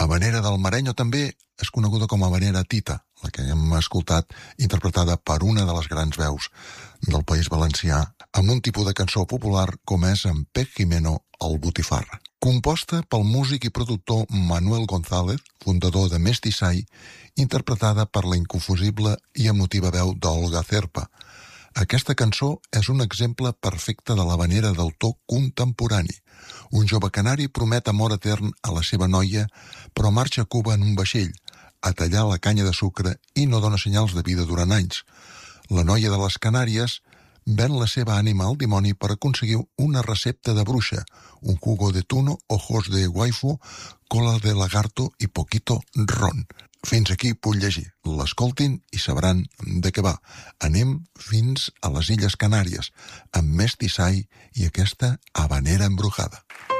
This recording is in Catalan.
Habanera del Marenyo també és coneguda com a habanera Tita, la que hem escoltat interpretada per una de les grans veus del País Valencià, amb un tipus de cançó popular com és en Pep Jimeno, el Botifarra. Composta pel músic i productor Manuel González, fundador de Mestissai, interpretada per la inconfusible i emotiva veu d'Olga Cerpa. Aquesta cançó és un exemple perfecte de l'habanera d'autor contemporani. Un jove canari promet amor etern a la seva noia, però marxa a Cuba en un vaixell, a tallar la canya de sucre i no dona senyals de vida durant anys. La noia de les Canàries ven la seva ànima al dimoni per aconseguir una recepta de bruixa, un jugo de tuno, ojos de waifu, cola de lagarto i poquito ron. Fins aquí puc llegir. L'escoltin i sabran de què va. Anem fins a les Illes Canàries, amb Mestissai i aquesta habanera embrujada.